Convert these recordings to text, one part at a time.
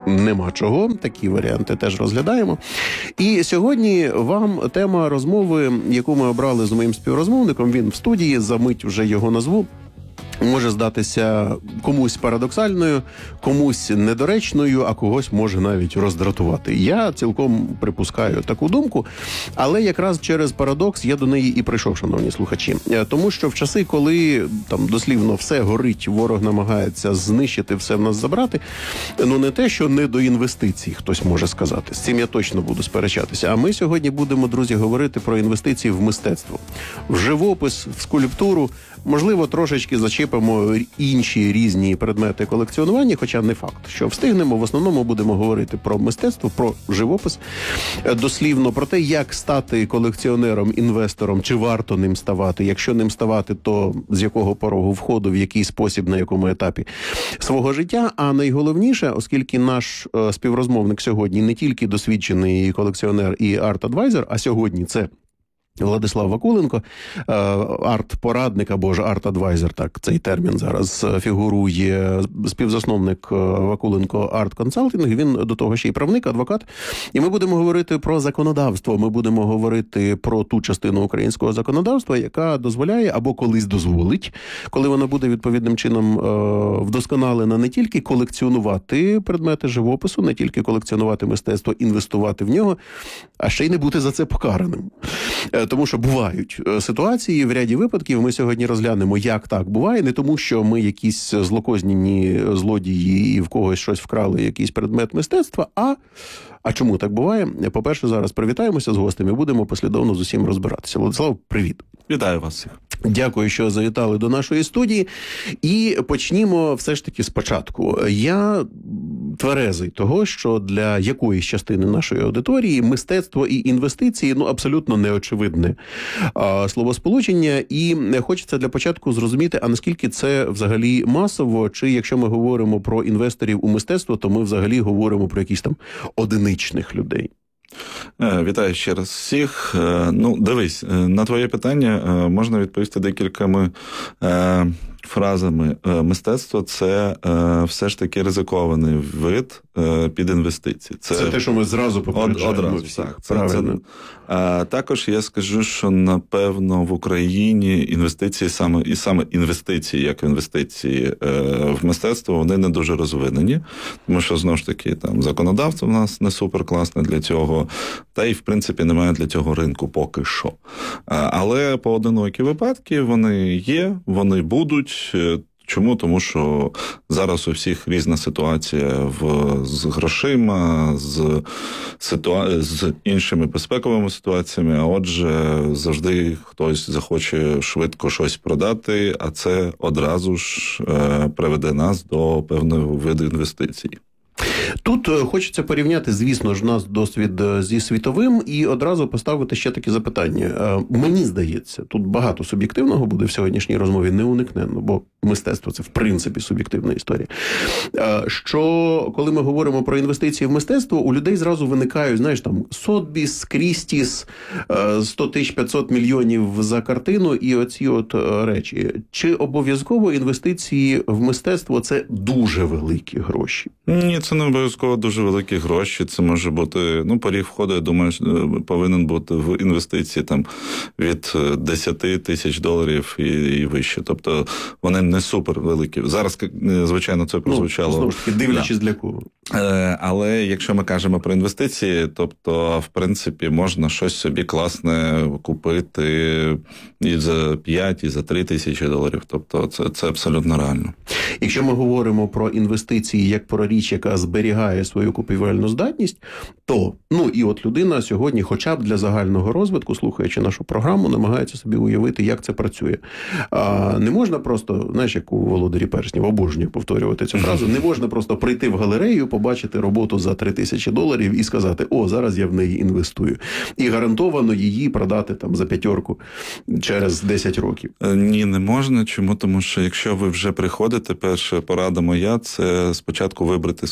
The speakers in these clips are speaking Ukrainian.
нема чого. Такі варіанти теж розглядаємо. І сьогодні вам тема розмови, яку ми обрали з моїм співрозмовником, він в студії, за мить вже його назву, може здатися комусь парадоксальною, комусь недоречною, а когось може навіть роздратувати. Я цілком припускаю таку думку, але якраз через парадокс я до неї і прийшов, шановні слухачі. Тому що в часи, коли там дослівно все горить, ворог намагається знищити, все в нас забрати, не те, що не до інвестицій, хтось може сказати. З цим я точно буду сперечатися. А ми сьогодні будемо, друзі, говорити про інвестиції в мистецтво, в живопис, в скульптуру, можливо, трошечки зачепимо інші різні предмети колекціонування, хоча не факт, що встигнемо. В основному будемо говорити про мистецтво, про живопис, дослівно про те, як стати колекціонером, інвестором, чи варто ним ставати. Якщо ним ставати, то з якого порогу входу, в який спосіб, на якому етапі свого життя. А найголовніше, оскільки наш співрозмовник сьогодні не тільки досвідчений колекціонер і арт-адвайзер, а сьогодні це Владислав Вакуленко, арт-порадник або ж арт-адвайзер, так цей термін зараз фігурує, співзасновник Вакуленко арт-консалтинг, він до того ще й правник, адвокат. І ми будемо говорити про законодавство, ми будемо говорити про ту частину українського законодавства, яка дозволяє або колись дозволить, коли вона буде відповідним чином вдосконалена, не тільки колекціонувати предмети живопису, не тільки колекціонувати мистецтво, інвестувати в нього, а ще й не бути за це покараним. Тому що бувають ситуації, в ряді випадків ми сьогодні розглянемо, як так буває, не тому, що ми якісь злокознені злодії і в когось щось вкрали, якийсь предмет мистецтва, а чому так буває? По-перше, зараз привітаємося з гостями, будемо послідовно з усім розбиратися. Владислав, привіт. Вітаю вас всіх. Дякую, що завітали до нашої студії. І почнімо все ж таки спочатку. Я тверезий того, що для якоїсь частини нашої аудиторії мистецтво і інвестиції, абсолютно неочевидне словосполучення. І хочеться для початку зрозуміти, а наскільки це взагалі масово, чи якщо ми говоримо про інвесторів у мистецтво, то ми взагалі говоримо про якісь там одиничних людей. Вітаю ще раз всіх. Дивись, на твоє питання можна відповісти декількома фразами. Мистецтво – це все ж таки ризикований вид під інвестиції. Це те, що ми зразу попереджаємо. Одразу, так. Правильно. Також я скажу, що, напевно, в Україні інвестиції, саме інвестиції, як інвестиції в мистецтво, вони не дуже розвинені, тому що, знову ж таки, там законодавство в нас не суперкласне для цього, та й, в принципі, немає для цього ринку поки що. Але поодинокі випадки вони є, вони будуть. Чому? Тому що зараз у всіх різна ситуація з грошима, з іншими безпековими ситуаціями, а отже, завжди хтось захоче швидко щось продати, а це одразу ж приведе нас до певного виду інвестицій. Тут хочеться порівняти, звісно ж, наш досвід зі світовим і одразу поставити ще такі запитання. Мені здається, тут багато суб'єктивного буде в сьогоднішній розмові, не уникненно, бо мистецтво – це, в принципі, суб'єктивна історія. Що, коли ми говоримо про інвестиції в мистецтво, у людей зразу виникають, Сотбіс, Крістіс, 100 тисяч, 500 мільйонів за картину і оці речі. Чи обов'язково інвестиції в мистецтво – це дуже великі гроші? Ні, це не обов'язково дуже великі гроші. Це може бути, поріг входу, я думаю, повинен бути в інвестиції від 10 тисяч доларів і вище. Тобто вони не супер великі. Зараз, звичайно, це прозвучало. Знову ж таки, дивлячись для кого. Але якщо ми кажемо про інвестиції, тобто, в принципі, можна щось собі класне купити і за 5, і за 3 тисячі доларів. Тобто це абсолютно реально. Якщо ми говоримо про інвестиції як про річ, яка зберігає свою купівельну здатність, то, і от людина сьогодні хоча б для загального розвитку, слухаючи нашу програму, намагається собі уявити, як це працює. Не можна просто, як у «Володарі перснів», обожнюю повторювати цю фразу, не можна просто прийти в галерею, побачити роботу за 3 тисячі доларів і сказати, зараз я в неї інвестую. І гарантовано її продати за 5 через 10 років. Ні, не можна. Чому? Тому що якщо ви вже приходите, перша порада моя – це спочатку вибрати собі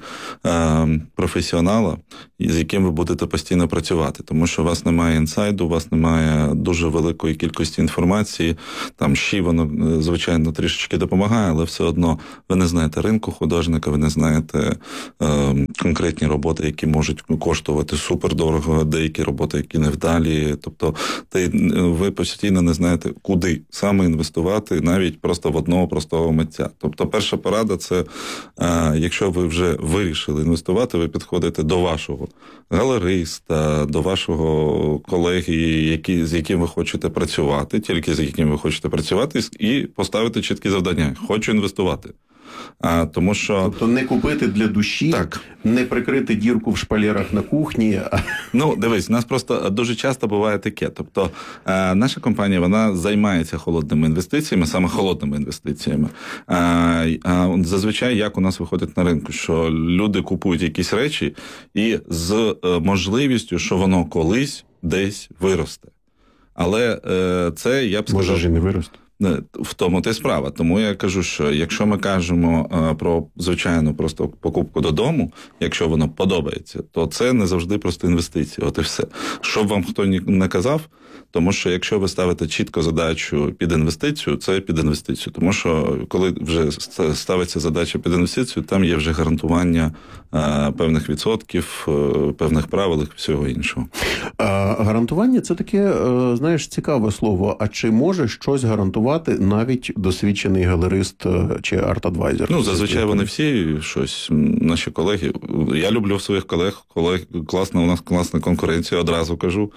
професіонала, з яким ви будете постійно працювати. Тому що у вас немає інсайду, у вас немає дуже великої кількості інформації. Там воно, звичайно, трішечки допомагає, але все одно ви не знаєте ринку художника, ви не знаєте конкретні роботи, які можуть коштувати супердорого, деякі роботи, які невдалі. Тобто ви постійно не знаєте, куди саме інвестувати, навіть просто в одного простого митця. Тобто перша порада – це, якщо ви вже вирішили інвестувати, ви підходите до вашого галериста, до вашого колеги, з яким ви хочете працювати, тільки з яким ви хочете працювати, і поставити чіткі завдання. Хочу інвестувати. Тому що... Тобто не купити для душі, так. Не прикрити дірку в шпалерах на кухні. Ну, дивись, у нас просто дуже часто буває таке. Тобто, наша компанія, вона займається холодними інвестиціями, саме холодними інвестиціями. Зазвичай, як у нас виходить на ринку, що люди купують якісь речі і з можливістю, що воно колись десь виросте. Але це, я б сказав... Може ж і не виросте. В тому та й справа. Тому я кажу, що якщо ми кажемо про звичайну просто покупку додому, якщо воно подобається, то це не завжди просто інвестиції. От і все. Щоб вам хто не казав, тому що якщо ви ставите чітко задачу під інвестицію, це під інвестицію. Тому що коли вже ставиться задача під інвестицію, там є вже гарантування певних відсотків, певних правил і всього іншого. Гарантування – це таке, знаєш, цікаве слово. А чи може щось гарантувати навіть досвідчений галерист чи арт-адвайзер? Ну, зазвичай вони всі щось, наші колеги. Я люблю в своїх колег класно, у нас класна конкуренція, одразу кажу.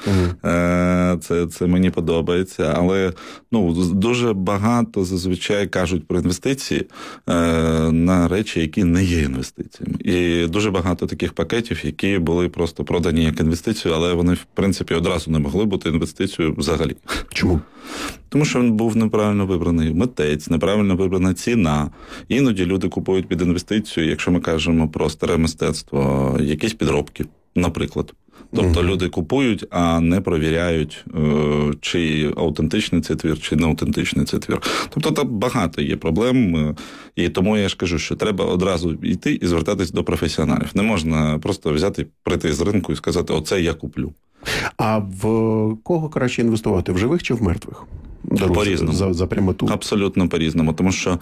Це мені подобається. Але дуже багато зазвичай кажуть про інвестиції на речі, які не є інвестиціями. І дуже багато таких пакетів, які були просто продані як інвестицію, але вони, в принципі, одразу не могли бути інвестицією взагалі. Чому? Тому що він був неправильно вибраний митець, неправильно вибрана ціна. Іноді люди купують під інвестицію, якщо ми кажемо про старе мистецтво, якісь підробки, наприклад. Тобто люди купують, а не провіряють, чи автентичний цей твір, чи не автентичний цей твір. Тобто там багато є проблем, і тому я ж кажу, що треба одразу йти і звертатись до професіоналів. Не можна просто взяти, прийти з ринку і сказати, оце я куплю. А в кого краще інвестувати, в живих чи в мертвих? По-різному. За прямоту. Абсолютно по-різному. Тому що,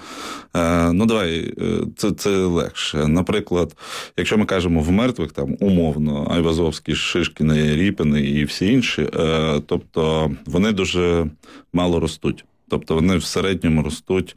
це легше. Наприклад, якщо ми кажемо в мертвих, там, умовно, Айвазовський, Шишкіни, Ріпини і всі інші, тобто вони дуже мало ростуть. Тобто вони в середньому ростуть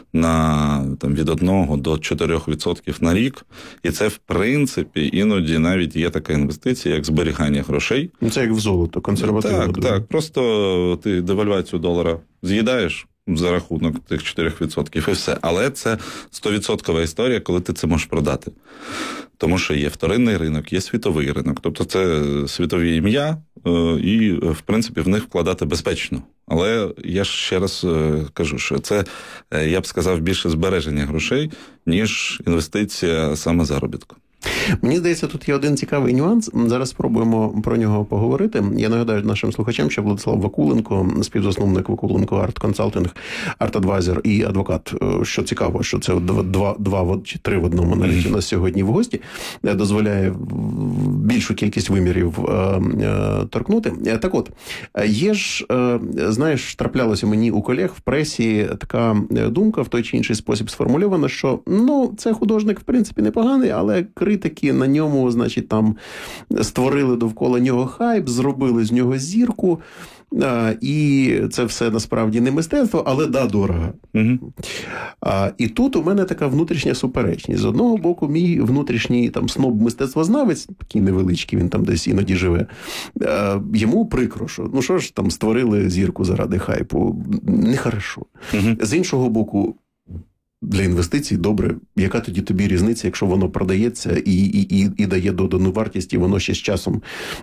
від 1 до 4% на рік. І це, в принципі, іноді навіть є така інвестиція, як зберігання грошей. Це як в золото, консервативно. Так. Просто ти девальвацію долара з'їдаєш за рахунок тих 4% і все. Але це 100% історія, коли ти це можеш продати. Тому що є вторинний ринок, є світовий ринок. Тобто це світові ім'я, і, в принципі, в них вкладати безпечно. Але я ж ще раз кажу, що це, я б сказав, більше збереження грошей, ніж інвестиція саме заробітку. Мені здається, тут є один цікавий нюанс. Зараз спробуємо про нього поговорити. Я нагадаю нашим слухачам, що Владислав Вакуленко, співзасновник Вакуленко Арт Консалтинг, арт-адвайзер і адвокат. Що цікаво, що це два чи три в одному навіть у нас сьогодні в гості, дозволяє більшу кількість вимірів торкнути. Так от, є ж, знаєш, траплялося мені у колег в пресі така думка в той чи інший спосіб сформульована, що, це художник, в принципі, непоганий, але критики на ньому, значить, там створили довкола нього хайп, зробили з нього зірку, і це все насправді не мистецтво, але дорого. Угу. І тут у мене така внутрішня суперечність. З одного боку, мій внутрішній там сноб-мистецтвознавець, такий невеличкий, він там десь іноді живе, йому прикро, що ж там створили зірку заради хайпу. Нехорошо. Угу. З іншого боку, для інвестицій добре, яка тоді тобі різниця, якщо воно продається і дає додану вартість, і воно ще з часом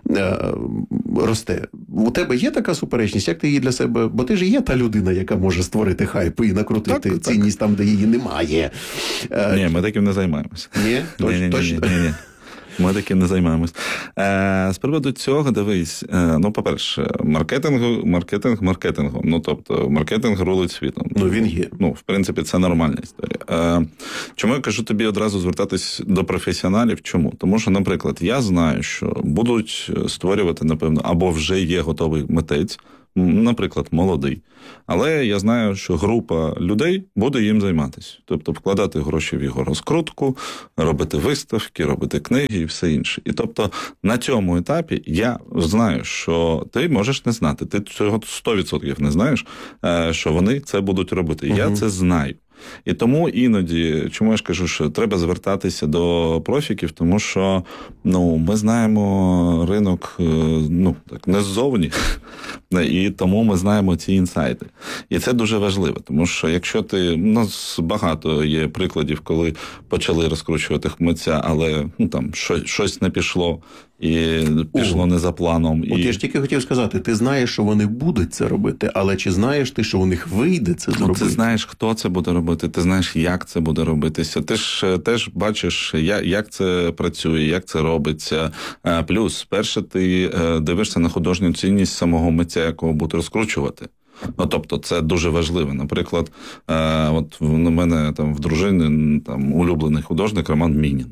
росте. У тебе є така суперечність? Як ти її для себе... Бо ти ж є та людина, яка може створити хайп і накрутити цінність там, де її немає. Ні, ми таким не займаємося. Ні? Точно? Ні. Ми таки не займаємось. З приводу цього, дивись, по-перше, маркетингом. Тобто, маркетинг рулить світом. Він є. В принципі, це нормальна історія. Чому я кажу тобі одразу звертатись до професіоналів? Чому? Тому що, наприклад, я знаю, що будуть створювати, напевно, або вже є готовий митець, наприклад, молодий. Але я знаю, що група людей буде їм займатися. Тобто вкладати гроші в його розкрутку, робити виставки, робити книги і все інше. І тобто на цьому етапі я знаю, що ти можеш не знати. Ти цього 100% не знаєш, що вони це будуть робити. Я це знаю. І тому іноді, чому я ж кажу, що треба звертатися до профіків, тому що ми знаємо ринок так не ззовні, і тому ми знаємо ці інсайти. І це дуже важливо, тому що якщо у нас багато є прикладів, коли почали розкручувати митця, але щось не пішло, і пішло не за планом. От я ж тільки хотів сказати, ти знаєш, що вони будуть це робити, але чи знаєш ти, що у них вийде це зробити? Ти знаєш, хто це буде робити, ти знаєш, як це буде робитися. Ти ж теж бачиш, як це працює, як це робиться. Плюс, перше, ти дивишся на художню цінність самого митця, якого буде розкручувати. Тобто, це дуже важливо. Наприклад, от у мене в дружини улюблений художник Роман Мінін.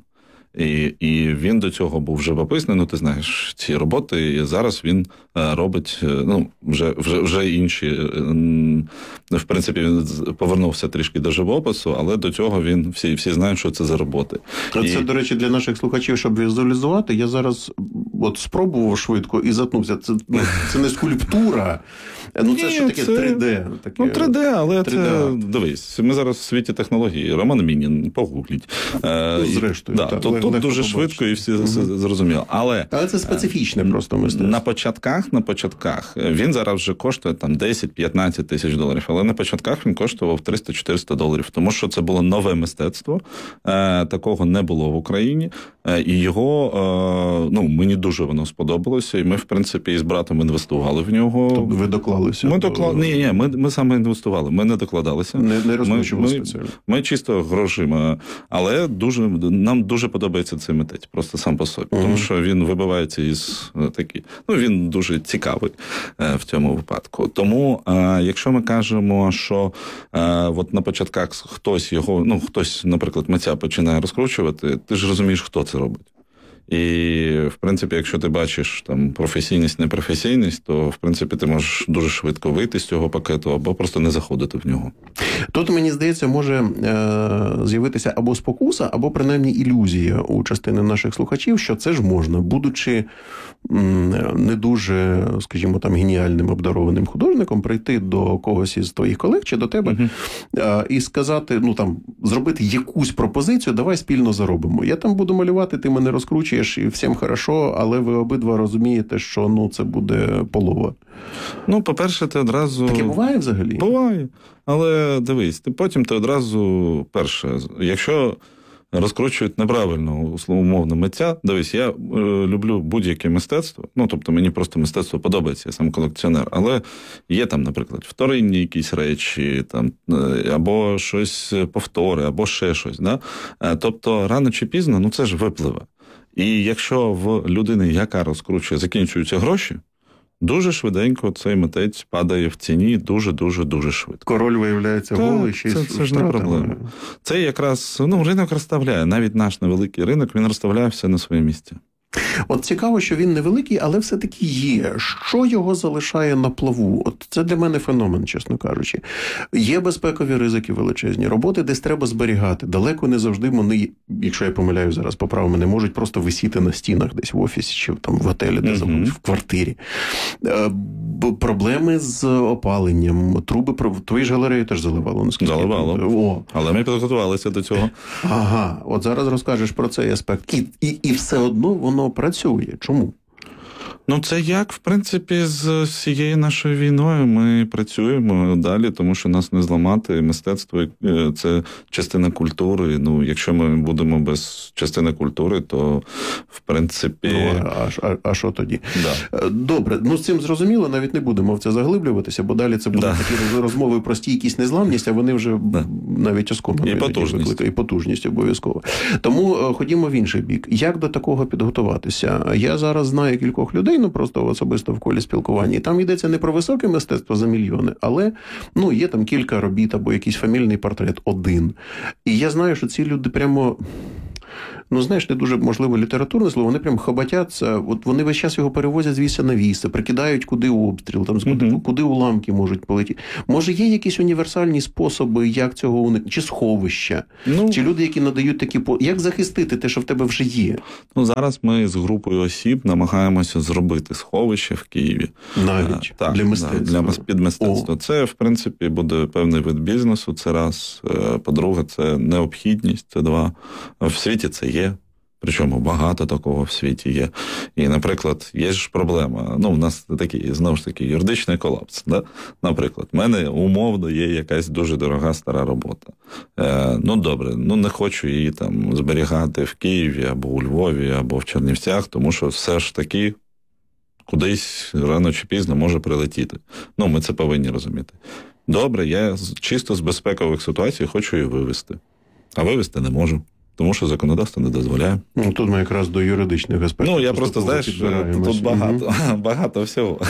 І він до цього був живописний, ти знаєш ці роботи, і зараз він робить, вже інші, в принципі, він повернувся трішки до живопису, але до цього він, всі знають, що це за роботи. Це, до речі, для наших слухачів, щоб візуалізувати, я зараз спробував швидко і затнувся. Це не скульптура, це що таке 3D. 3D, але 3D. Це, дивись, ми зараз в світі технології. Роман Мінін, погугліть. Зрештою, Тут дуже швидко і всі зрозуміли. Але це специфічне просто мистецтво. На початках він зараз вже коштує 10-15 тисяч доларів, але на початках він коштував $300-400 доларів, тому що це було нове мистецтво, такого не було в Україні, і його, мені дуже воно сподобалося, і ми, в принципі, із братом інвестували в нього. Тобто ви доклалися? Ми саме інвестували, ми не докладалися. Не розкручували спеціально? Ми чисто грошима, але нам дуже подобається цей митець, просто сам по собі, тому що він вибивається із такі, він дуже цікавий в цьому випадку. Тому, якщо ми кажемо, що от на початках хтось, наприклад, митця починає розкручувати, ти ж розумієш, хто це робить. І, в принципі, якщо ти бачиш професійність, непрофесійність, то, в принципі, ти можеш дуже швидко вийти з цього пакету або просто не заходити в нього. Тут, мені здається, може з'явитися або спокуса, або, принаймні, ілюзія у частини наших слухачів, що це ж можна, будучи не дуже, скажімо, геніальним обдарованим художником, прийти до когось із твоїх колег чи до тебе і сказати, зробити якусь пропозицію, давай спільно заробимо. Я там буду малювати, ти мене розкручуєш, і всім хорошо, але ви обидва розумієте, що це буде полова. По-перше, ти одразу... Таке буває взагалі? Буває. Але дивись, потім ти одразу, перше, якщо розкручують неправильно, умовно, митця, дивись, я люблю будь-яке мистецтво, тобто мені просто мистецтво подобається, я сам колекціонер, але є наприклад, вторинні якісь речі, або щось повтори, або ще щось, да? Тобто, рано чи пізно, це ж випливе. І якщо в людини, яка розкручує, закінчуються гроші, дуже швиденько цей митець падає в ціні дуже-дуже-дуже швидко. Король виявляється голий, ще й це ж не проблема. Це якраз, ринок розставляє. Навіть наш невеликий ринок, він розставляє все на своє місце. От цікаво, що він невеликий, але все-таки є. Що його залишає на плаву? От це для мене феномен, чесно кажучи. Є безпекові ризики величезні. Роботи десь треба зберігати. Далеко не завжди вони, якщо я помиляю зараз, поправ мене, можуть просто висіти на стінах десь в офісі чи в готелі, де забудуть, в квартирі. Проблеми з опаленням. Труби, твої ж галереї теж заливало, наскільки? Заливало. Але ми підготувалися до цього. Ага. От зараз розкажеш про цей аспект. І все одно воно працює. Чому? Ну, це як, в принципі, з всією нашою війною ми працюємо далі, тому що нас не зламати. Мистецтво – це частина культури. Ну, якщо ми будемо без частини культури, то, в принципі... А що тоді? Да. Добре, ну з цим зрозуміло, навіть не будемо в це заглиблюватися, бо далі це будуть такі розмови про стійкість, незламність, а вони вже навіть оскомлені. І потужність обов'язково. Тому ходімо в інший бік. Як до такого підготуватися? Я зараз знаю кількох людей, ну просто особисто в колі спілкування, і там йдеться не про високе мистецтво за мільйони, але ну, є там кілька робіт або якийсь фамільний портрет один. І я знаю, що ці люди прямо... Ну, знаєш, не дуже, можливо, літературне слово, вони прям хоботяться, от вони весь час його перевозять з віса на віса, прикидають, куди обстріл, там, куди уламки можуть полетіти. Може, є якісь універсальні способи, як цього уникнути? Чи сховища? Чи люди, які надають такі... Як захистити те, що в тебе вже є? Ну, зараз ми з групою осіб намагаємося зробити сховище в Києві. Навіть? Так, для мистецтва? Під мистецтво. Це, в принципі, буде певний вид бізнесу, це раз. По-друге, це необхідність, це два. В світі це є. Причому багато такого в світі є. І, наприклад, є ж проблема. Ну, в нас такий, знову ж таки, юридичний колапс. Да? Наприклад, в мене умовно є якась дуже дорога стара робота. Ну, добре, ну не хочу її там зберігати в Києві, або у Львові, або в Чернівцях, тому що все ж таки кудись рано чи пізно може прилетіти. Ну, ми це повинні розуміти. Добре, я чисто з безпекових ситуацій хочу її вивезти. А вивезти не можу. Тому що законодавство не дозволяє. Ну, тут ми якраз до юридичних аспектів. Ну, я просто, знаєш, тут багато всього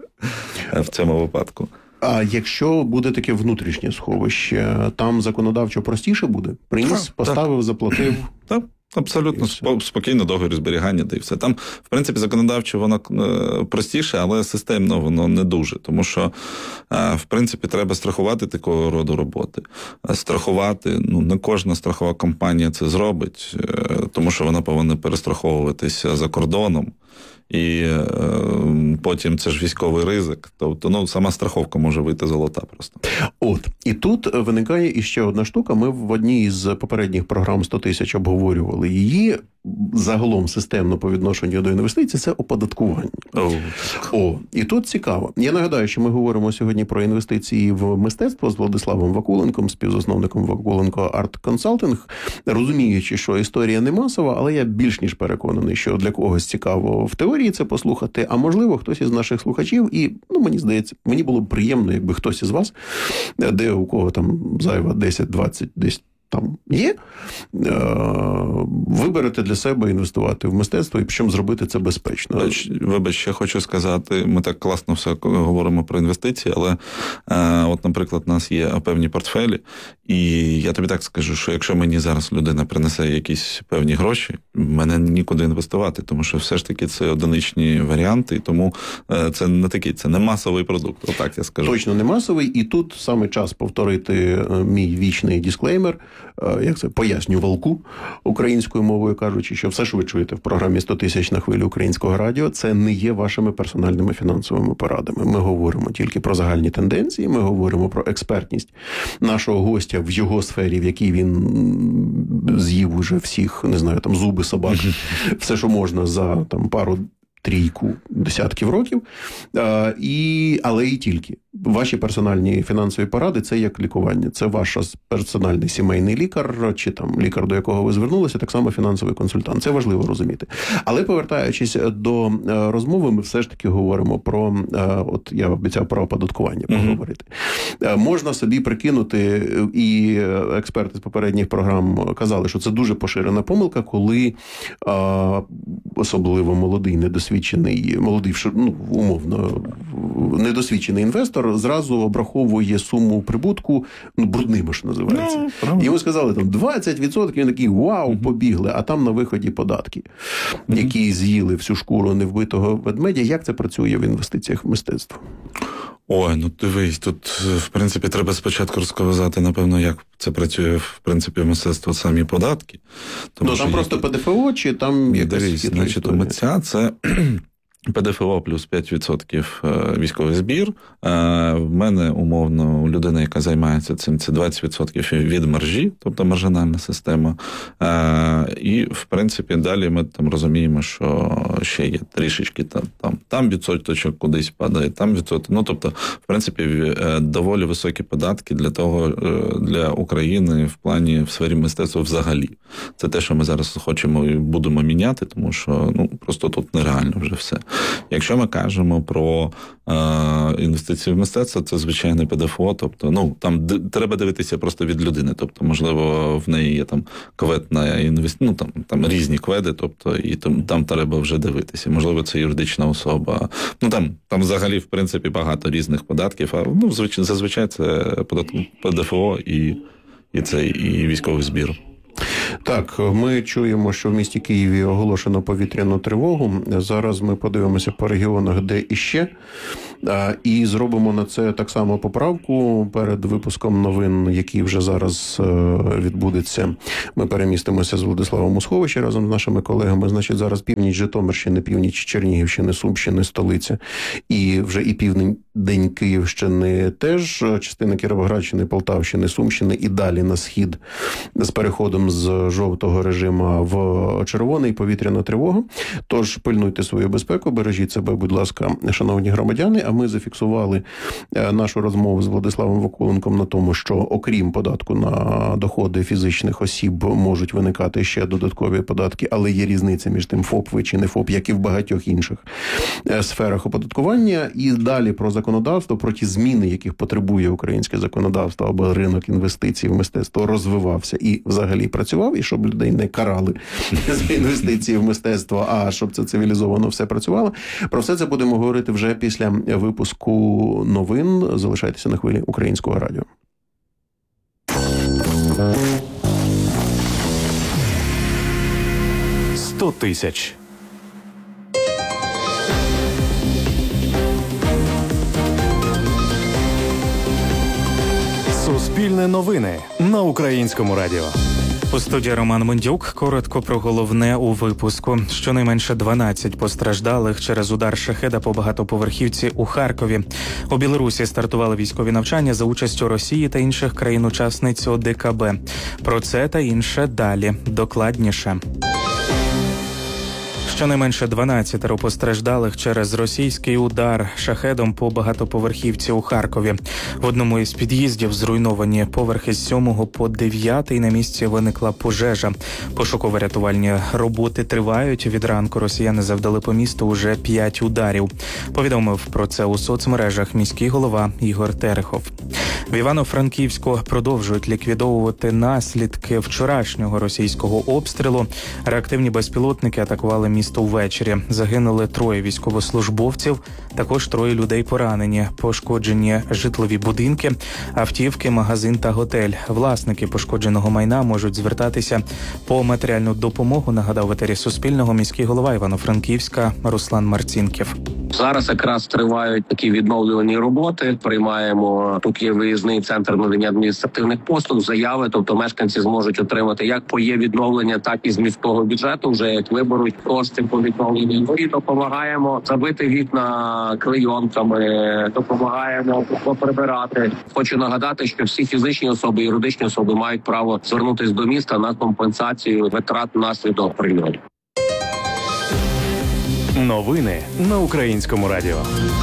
в цьому випадку. А якщо буде таке внутрішнє сховище, там законодавчо простіше буде? Приніс, поставив, заплатив? Так. Абсолютно спокійно договір зберігання, та й все. Там, в принципі, законодавчо воно простіше, але системно воно не дуже. Тому що, в принципі, треба страхувати такого роду роботи. Страхувати, ну, не кожна страхова компанія це зробить, тому що вона повинна перестраховуватися за кордоном. І потім це ж військовий ризик. Тобто, ну, сама страховка може вийти золота просто. От. І тут виникає іще одна штука. Ми в одній із попередніх програм 100 тисяч обговорювали її. Загалом системно по відношенню до інвестицій – це оподаткування. І тут цікаво. Я нагадаю, що ми говоримо сьогодні про інвестиції в мистецтво з Владиславом Вакуленком, співзасновником Вакуленко Арт Консалтинг, розуміючи, що історія не масова, але я більш ніж переконаний, що для когось цікаво в теорії це послухати, а можливо хтось із наших слухачів, і, ну, мені здається, мені було б приємно, якби хтось із вас, де у кого там зайва 10-20 десь там є, виберете для себе інвестувати в мистецтво, і причому зробити це безпечно. Вибач, я хочу сказати, ми так класно все говоримо про інвестиції, але от, наприклад, у нас є певні портфелі, і я тобі так скажу, що якщо мені зараз людина принесе якісь певні гроші, мене нікуди інвестувати, тому що все ж таки це одиничні варіанти, і тому це не такий, це не масовий продукт, отак я скажу. Точно не масовий, і тут саме час повторити мій вічний дисклеймер, як це, пояснювалку українською мовою кажучи, що все, що ви чуєте в програмі 100 тисяч на хвилі українського радіо, це не є вашими персональними фінансовими порадами. Ми говоримо тільки про загальні тенденції, ми говоримо про експертність нашого гостя в його сфері, в якій він з'їв уже всіх, не знаю, там зуби собак, все, що можна за там пару-трійку десятків років, але і тільки. Ваші персональні фінансові поради – це як лікування. Це ваш персональний сімейний лікар, чи там лікар, до якого ви звернулися, так само фінансовий консультант. Це важливо розуміти. Але повертаючись до розмови, ми все ж таки говоримо про, от я обіцяв про оподаткування поговорити. Можна собі прикинути, і експерти з попередніх програм казали, що це дуже поширена помилка, коли особливо молодий, умовно, недосвідчений інвестор зразу обраховує суму прибутку, брудними, що називається. Йому сказали, там, 20%, він такий, вау, побігли, а там на виході податки, які з'їли всю шкуру невбитого ведмедя. Як це працює в інвестиціях в мистецтво? Ой, ну дивись, тут, в принципі, треба спочатку розказати, напевно, як це працює, в принципі, в мистецтво самі податки. Тому там просто ПДФО, чи там якась дивись, значить, у митця це ПДФО плюс 5% військовий збір. В мене, умовно, у людини, яка займається цим, це 20% від маржі, тобто маржинальна система. І, в принципі, далі ми там розуміємо, що ще є трішечки там відсоточок кудись падає, там відсоток. Ну, тобто, в принципі, доволі високі податки для України в сфері мистецтва взагалі. Це те, що ми зараз хочемо і будемо міняти, тому що, просто тут нереально вже все. Якщо ми кажемо про інвестиції в мистецтво, це звичайне ПДФО, тобто, там треба дивитися просто від людини, тобто, можливо, в неї є там кведна інвестиція, там різні кведи, тобто, і там треба вже дивитися. Можливо, це юридична особа. Там взагалі, в принципі, багато різних податків, а зазвичай це ПДФО і військовий збір. Так, ми чуємо, що в місті Києві оголошено повітряну тривогу. Зараз ми подивимося по регіонах, де іще. І зробимо на це так само поправку перед випуском новин, який вже зараз відбудеться. Ми перемістимося з Владиславом у сховище разом з нашими колегами. Значить, зараз північ Житомирщини, північ Чернігівщини, Сумщини, столиця. І вже і південь Київщини теж, частина Кіровоградщини, Полтавщини, Сумщини і далі на схід з переходом з жовтого режиму в червоний повітряна тривога. Тож пильнуйте свою безпеку, бережіть себе, будь ласка, шановні громадяни. А ми зафіксували нашу розмову з Владиславом Вакуленком на тому, що окрім податку на доходи фізичних осіб можуть виникати ще додаткові податки, але є різниця між тим, ФОП ви чи не ФОП, як і в багатьох інших сферах оподаткування. І далі про законодавство, про ті зміни, яких потребує українське законодавство, аби ринок інвестицій в мистецтво розвивався і взагалі працював, і щоб людей не карали за інвестиції в мистецтво, а щоб це цивілізовано все працювало. Про все це будемо говорити вже після випуску новин. Залишайтеся на хвилі Українського радіо. «100 тисяч». Суспільне новини на Українському радіо. У студії Роман Мондюк. Коротко про головне у випуску. Щонайменше 12 постраждалих через удар шахеда по багатоповерхівці у Харкові. У Білорусі стартували військові навчання за участю Росії та інших країн-учасниць ОДКБ. Про це та інше далі. Докладніше. Щонайменше 12 постраждалих через російський удар шахедом по багатоповерхівці у Харкові. В одному із під'їздів зруйновані поверхи з 7 по 9, на місці виникла пожежа. Пошуково-рятувальні роботи тривають. Від ранку росіяни завдали по місту уже 5 ударів. Повідомив про це у соцмережах міський голова Ігор Терехов. В Івано-Франківську продовжують ліквідовувати наслідки вчорашнього російського обстрілу. Реактивні безпілотники атакували місто ввечері. Загинули 3 військовослужбовців, також 3 людей поранені. Пошкоджені житлові будинки, автівки, магазин та готель. Власники пошкодженого майна можуть звертатися по матеріальну допомогу, нагадав в етері Суспільного міський голова Івано-Франківська Руслан Марцінків. Зараз якраз тривають такі відновлювальні роботи. Приймаємо, тут є виїзний центр надання адміністративних послуг, заяви, тобто мешканці зможуть отримати як по є відновлення, так і з міського бюджету, вже як виберуть кошти по відновленню. І допомагаємо забити вікна клейонками, допомагаємо поприбирати. Хочу нагадати, що всі фізичні особи і юридичні особи мають право звернутися до міста на компенсацію витрат внаслідок прильоту. Новини на Українському радіо.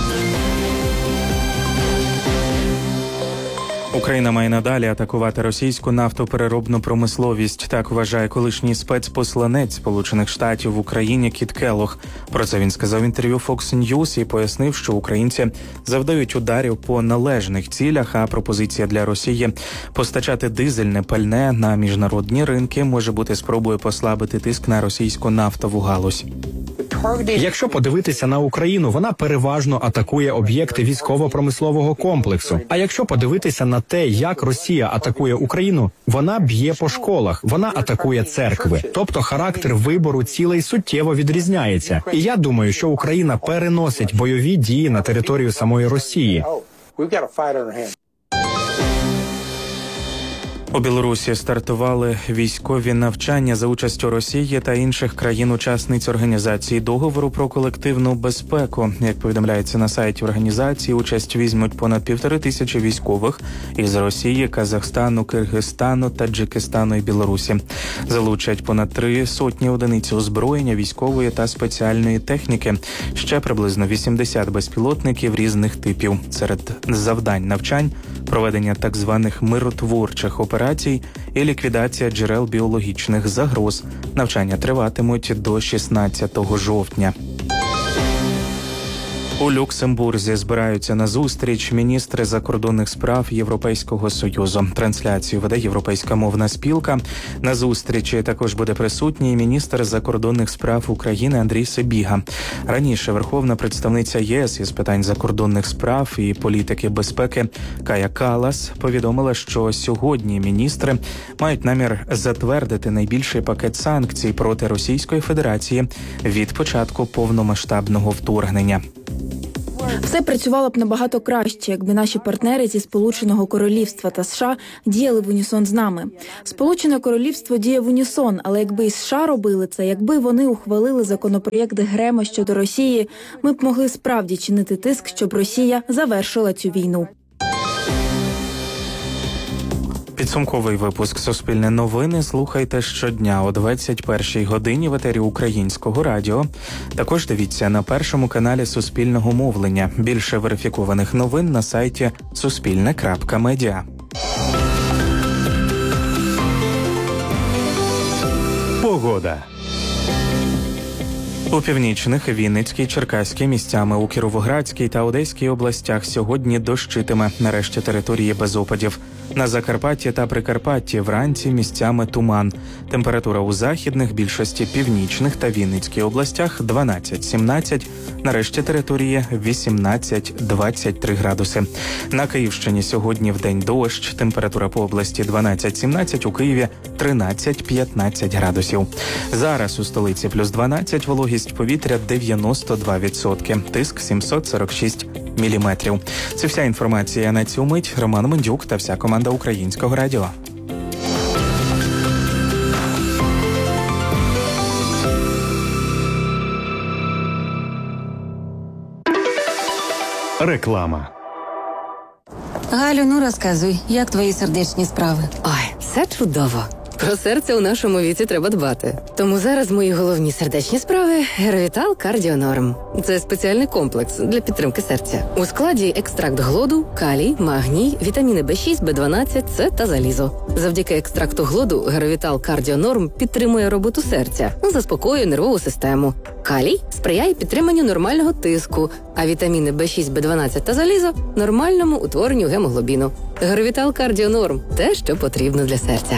Україна має надалі атакувати російську нафтопереробну промисловість. Так вважає колишній спецпосланець Сполучених Штатів в Україні Кіт Келлог. Про це він сказав в інтерв'ю Fox News і пояснив, що українці завдають ударів по належних цілях, а пропозиція для Росії постачати дизельне пальне на міжнародні ринки може бути спробою послабити тиск на російську нафтову галузь. Якщо подивитися на Україну, вона переважно атакує об'єкти військово-промислового комплексу. А якщо подивитися на те, як Росія атакує Україну, вона б'є по школах, вона атакує церкви. Тобто характер вибору цілей суттєво відрізняється. І я думаю, що Україна переносить бойові дії на територію самої Росії. У Білорусі стартували військові навчання за участю Росії та інших країн-учасниць Організації договору про колективну безпеку. Як повідомляється на сайті організації, участь візьмуть понад 1500 військових із Росії, Казахстану, Киргизстану, Таджикистану і Білорусі. Залучать понад 300 одиниць озброєння, військової та спеціальної техніки. Ще приблизно 80 безпілотників різних типів. Серед завдань навчань – проведення так званих миротворчих операцій і ліквідація джерел біологічних загроз. Навчання триватимуть до 16 жовтня. У Люксембурзі збираються на зустріч міністри закордонних справ Європейського Союзу. Трансляцію веде Європейська мовна спілка. На зустрічі також буде присутній міністр закордонних справ України Андрій Сибіга. Раніше верховна представниця ЄС із питань закордонних справ і політики безпеки Кая Каллас повідомила, що сьогодні міністри мають намір затвердити найбільший пакет санкцій проти Російської Федерації від початку повномасштабного вторгнення. Все працювало б набагато краще, якби наші партнери зі Сполученого Королівства та США діяли в унісон з нами. Сполучене Королівство діє в унісон, але якби і США робили це, якби вони ухвалили законопроєкт Грема щодо Росії, ми б могли справді чинити тиск, щоб Росія завершила цю війну. Підсумковий випуск «Суспільне новини» слухайте щодня о 21-й годині в етері Українського радіо. Також дивіться на першому каналі Суспільного мовлення. Більше верифікованих новин на сайті suspilne.media. Погода. У північних, Вінницькій, Черкаській, місцями у Кіровоградській та Одеській областях сьогодні дощитиме. Нарешті території без опадів. На Закарпатті та Прикарпатті вранці місцями туман. Температура у західних, більшості північних та Вінницькій областях 12-17. Нарешті території 18-23 градуси. На Київщині сьогодні вдень дощ. Температура по області 12-17, у Києві 13-15 градусів. Зараз у столиці плюс 12, вологість повітря 92%, тиск 746 міліметрів. Це вся інформація на цю мить. Роман Мендюк та вся команда Українського радіо. Реклама. Галю, ну розказуй, як твої сердечні справи? Ой, все чудово. Про серце у нашому віці треба дбати. Тому зараз мої головні сердечні справи – Геровітал Кардіонорм. Це спеціальний комплекс для підтримки серця. У складі екстракт глоду, калій, магній, вітаміни В6, В12, С та залізо. Завдяки екстракту глоду Геровітал Кардіонорм підтримує роботу серця, заспокоює нервову систему. Калій сприяє підтриманню нормального тиску, а вітаміни В6, В12 та залізо – нормальному утворенню гемоглобіну. Геровітал Кардіонорм – те, що потрібно для серця.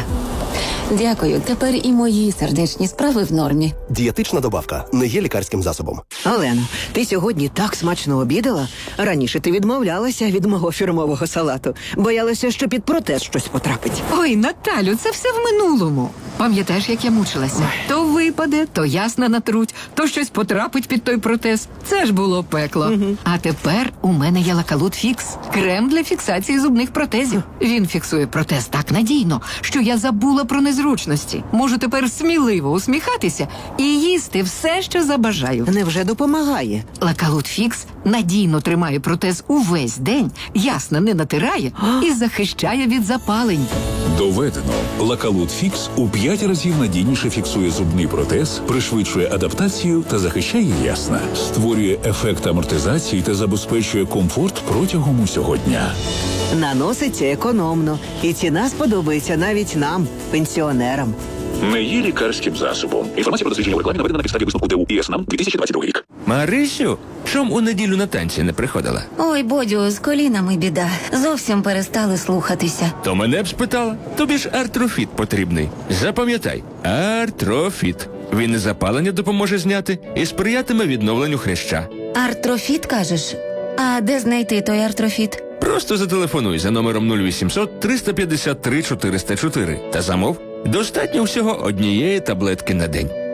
Дякую, тепер і мої сердечні справи в нормі. Дієтична добавка не є лікарським засобом. Олено, ти сьогодні так смачно обідала. Раніше ти відмовлялася від мого фірмового салату. Боялася, що під протез щось потрапить. Ой, Наталю, це все в минулому. Пам'ятаєш, як я мучилася? То випаде, то ясна натруть, то щось потрапить під той протез. Це ж було пекло. А тепер у мене є Лакалут Фікс. Крем для фіксації зубних протезів. Він фіксує протез так надійно, що я забула про незручності. Можу тепер сміливо усміхатися і їсти все, що забажаю. Невже допомагає? Лакалут Фікс надійно тримає протез увесь день, ясно не натирає і захищає від запалень. Доведено. Лакалут Фікс у 5 разів надійніше фіксує зубний протез, пришвидшує адаптацію та захищає ясна. Створює ефект амортизації та забезпечує комфорт протягом усього дня. Наноситься економно. І ціна сподобається навіть нам, пенсіонерам. Не є лікарським засобом. Інформація про дослідження в рекламі наведена на підставі висновку ДУ ІС НАМ 2022 рік. Марисю, чом у неділю на танці не приходила? Ой, Бодю, з колінами біда. Зовсім перестали слухатися. То мене б спитала. Тобі ж артрофіт потрібний. Запам'ятай, артрофіт. Він і запалення допоможе зняти, і сприятиме відновленню хряща. Артрофіт, кажеш? А де знайти той артрофіт? Просто зателефонуй за номером 0800 353 404 та замов. Достатньо всього однієї таблетки на день.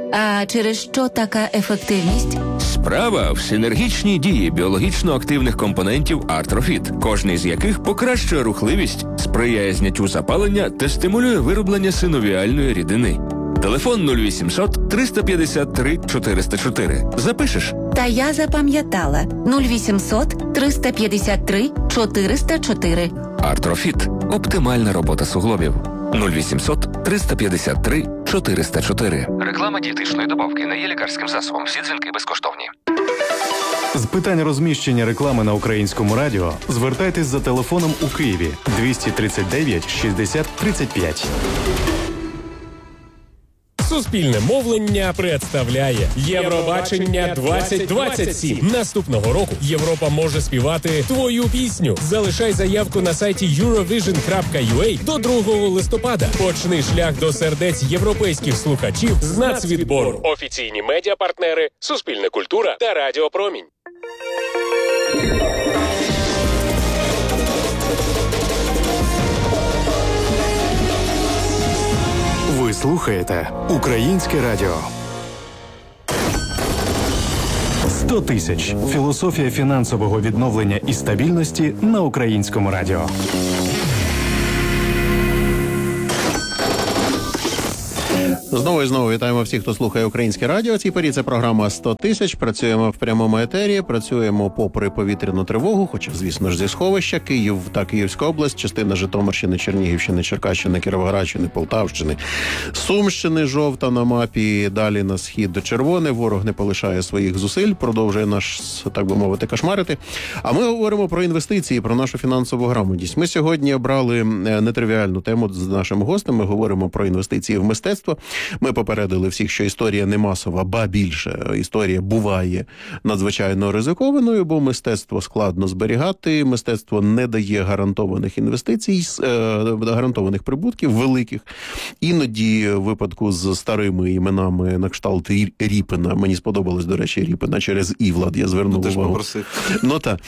А через що така ефективність? Справа в синергічній дії біологічно активних компонентів Артрофіт, кожний з яких покращує рухливість, сприяє зняттю запалення та стимулює вироблення синовіальної рідини. Телефон 0800 353 404. Запишеш? Та я запам'ятала. 0800 353 404. Артрофіт. Оптимальна робота суглобів. 0800 353 404. Реклама дієтичної добавки не є лікарським засобом. Всі дзвінки безкоштовні. З питань розміщення реклами на Українському радіо звертайтесь за телефоном у Києві 239 60 35. Суспільне мовлення представляє Євробачення 2027. Наступного року Європа може співати твою пісню. Залишай заявку на сайті Eurovision.ua до 2 листопада. Почни шлях до сердець європейських слухачів з нацвідбору. Офіційні медіапартнери Суспільне культура та Радіо Промінь. Ви слухаєте Українське радіо. 100 тисяч. Філософія фінансового відновлення і стабільності на Українському радіо. Знову і знову вітаємо всіх, хто слухає Українське радіо. Цій порі це програма 100 тисяч. Працюємо в прямому етері, працюємо попри повітряну тривогу, хоча, звісно ж, зі сховища. Київ та Київська область, частина Житомирщини, Чернігівщини, Черкащини, Кіровоградщини, Полтавщини, Сумщини, жовта на мапі, далі на схід до червоне. Ворог не полишає своїх зусиль, продовжує нас, так би мовити, кошмарити. А ми говоримо про інвестиції, про нашу фінансову грамотність. Ми сьогодні обрали нетривіальну тему з нашим гостем. Ми говоримо про інвестиції в мистецтво. Ми попередили всіх, що історія не масова, ба більше. Історія буває надзвичайно ризикованою, бо мистецтво складно зберігати, мистецтво не дає гарантованих інвестицій, гарантованих прибутків великих. Іноді в випадку з старими іменами на кшталт Ріпина, мені сподобалось, до речі, Ріпина через Івлад, я звернув увагу. Ну так,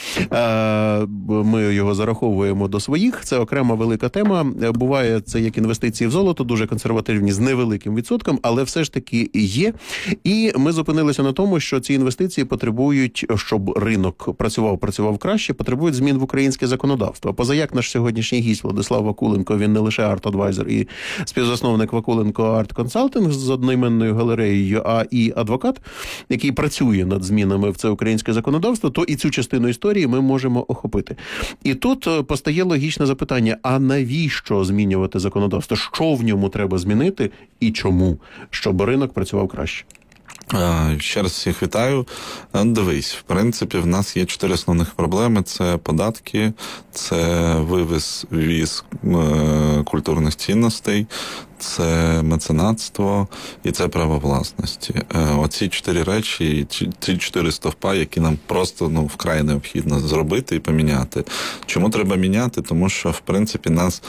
ми його зараховуємо до своїх, це окрема велика тема. Буває це як інвестиції в золото, дуже консервативні, з невеликим відсотком, але все ж таки є. І ми зупинилися на тому, що ці інвестиції потребують, щоб ринок працював краще, потребують змін в українське законодавство. Позаяк наш сьогоднішній гість Владислав Вакуленко, він не лише арт-адвайзер і співзасновник Вакуленко арт-консалтинг з одноіменною галереєю, а і адвокат, який працює над змінами в це українське законодавство, то і цю частину історії ми можемо охопити. І тут постає логічне запитання, а навіщо змінювати законодавство? Що в ньому треба змінити і чому? Щоб ринок працював краще. Ще раз всіх вітаю. Дивись, в принципі, в нас є 4 основних проблеми. Це податки, це ввіз культурних цінностей, це меценатство і це право власності. Оці 4 речі, ці 4 стовпа, які нам просто вкрай необхідно зробити і поміняти. Чому треба міняти? Тому що, в принципі, нас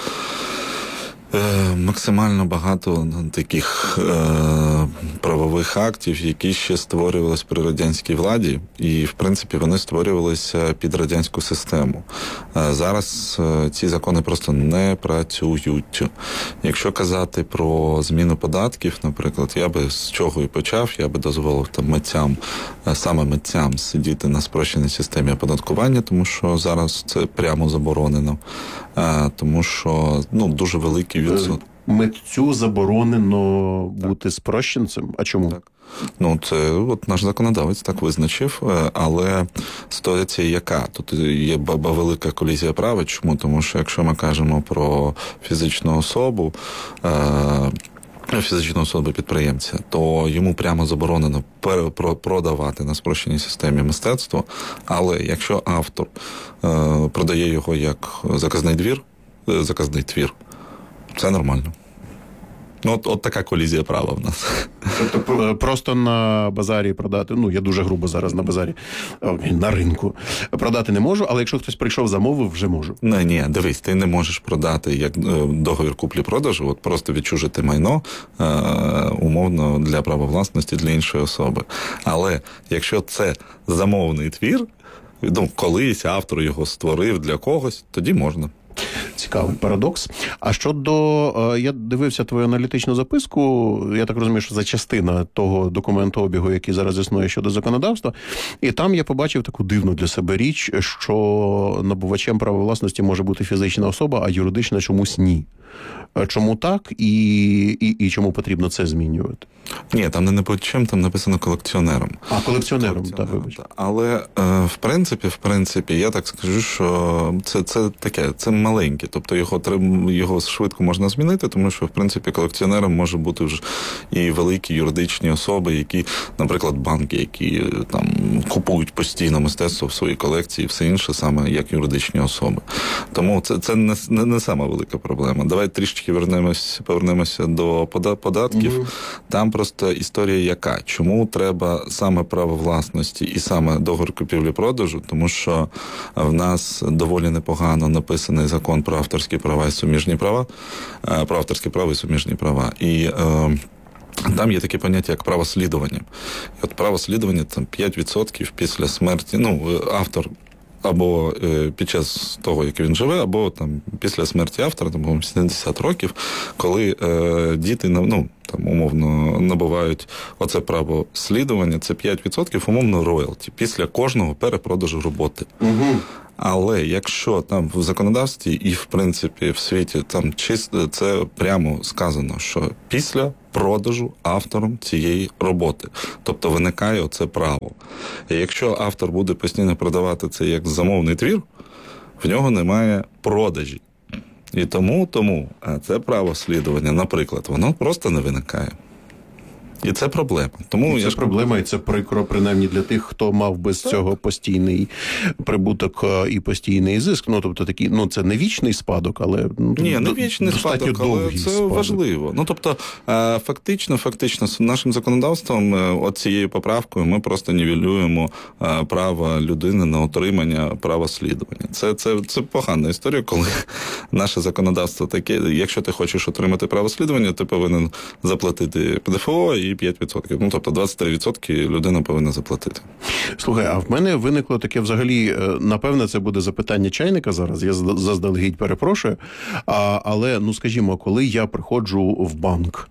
максимально багато таких правових актів, які ще створювалися при радянській владі, і, в принципі, вони створювалися під радянську систему. Зараз ці закони просто не працюють. Якщо казати про зміну податків, наприклад, я би з чого і почав, я би дозволив саме митцям сидіти на спрощеній системі оподаткування, тому що зараз це прямо заборонено. Тому що дуже великий відсоток. Митцю заборонено бути спрощенцем? А чому? Так. Це наш законодавець так визначив, але ситуація яка? Тут є велика колізія права. Чому? Тому що якщо ми кажемо про фізичну особу, підприємця, то йому прямо заборонено продавати на спрощеній системі мистецтво, але якщо автор продає його як заказний твір, це нормально. От така колізія права в нас. Тобто просто на базарі продати, я дуже грубо зараз на базарі, на ринку, продати не можу, але якщо хтось прийшов, замовив, вже можу. Ні, дивись, ти не можеш продати як договір куплі-продажу, просто відчужити майно, умовно, для права власності, для іншої особи. Але якщо це замовний твір, колись автор його створив для когось, тоді можна. цікавий парадокс. А щодо, я дивився твою аналітичну записку, я так розумію, що це частина того документообігу, який зараз існує щодо законодавства, і там я побачив таку дивну для себе річ, що набувачем права власності може бути фізична особа, а юридична чомусь ні. Чому так і чому потрібно це змінювати? Ні, там не набувачем, там написано колекціонером. А, колекціонером, так, вибач. Але, в принципі, я так скажу, що це таке, це маленьке. Тобто його швидко можна змінити, тому що, в принципі, колекціонером може бути вже і великі юридичні особи, які, наприклад, банки, які там купують постійно мистецтво в своїй колекції і все інше, саме як юридичні особи. Тому це не сама велика проблема. Давай трішки повернемося до податків. Там просто історія яка? Чому треба саме право власності і саме договір купівлі-продажу? Тому що в нас доволі непогано написаний закон про авторські права і суміжні права, про авторське право і суміжні права. І там є таке поняття, як право слідування. І от право слідування, там 5% після смерті, автор або під час того, як він живе, або там після смерті автора, там 70 років, коли діти, умовно набувають оце право слідування, це 5% умовно роялті після кожного перепродажу роботи. Угу. Але якщо там в законодавстві і, в принципі, в світі там чисто це прямо сказано, що після продажу автором цієї роботи. Тобто виникає оце право. І якщо автор буде постійно продавати це як замовний твір, в нього немає продажі. І тому це право слідування, наприклад, воно просто не виникає. І це проблема. Тому це проблема, і це прикро, принаймні, для тих, хто мав без цього постійний прибуток і постійний зиск. Тобто такий, це не вічний спадок, але не вічний спадок, але це спадок. Важливо. Тобто, фактично, з нашим законодавством, цією поправкою, ми просто нівелюємо право людини на отримання права слідування. Це погана історія, коли наше законодавство таке, якщо ти хочеш отримати право слідування, ти повинен заплатити ПДФО і 5%. Тобто 23% людина повинна заплатити. Слухай, а в мене виникло таке взагалі, напевне, це буде запитання чайника зараз, я заздалегідь перепрошую, але, скажімо, коли я приходжу в банк